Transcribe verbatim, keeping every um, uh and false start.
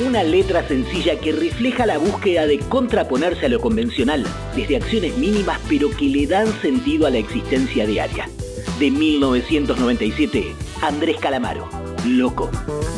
una letra sencilla que refleja la búsqueda de contraponerse a lo convencional, desde acciones mínimas pero que le dan sentido a la existencia diaria. De mil novecientos noventa y siete, Andrés Calamaro, Loco.